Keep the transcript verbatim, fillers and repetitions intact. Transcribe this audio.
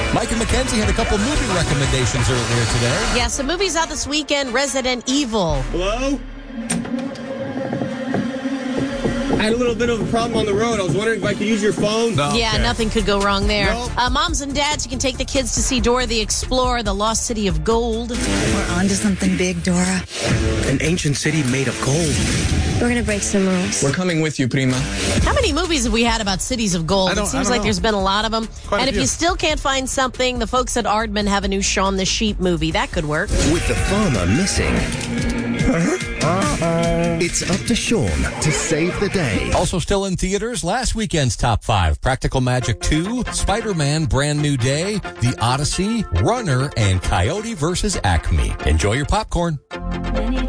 Mike and Mackenzie had a couple movie recommendations earlier today. Yeah, some movies out this weekend. Resident Evil. Hello? I had a little bit of a problem on the road. I was wondering if I could use your phone. No, yeah, okay. Nothing could go wrong there. Nope. Uh, moms and dads, you can take the kids to see Dora the Explorer, the Lost City of Gold. We're on to something big, Dora. An ancient city made of gold. We're going to break some rules. We're coming with you, Prima. How many movies have we had about cities of gold? I don't- It I seems don't like know. there's been a lot of them. Quite a and if few. you still can't find something, the folks at Aardman have a new Shaun the Sheep movie. That could work. With the farmer missing, it's up to Sean to save the day. Also still in theaters, last weekend's top five. Practical Magic two, Spider-Man Brand New Day, The Odyssey, Runner, and Coyote versus Acme. Enjoy your popcorn.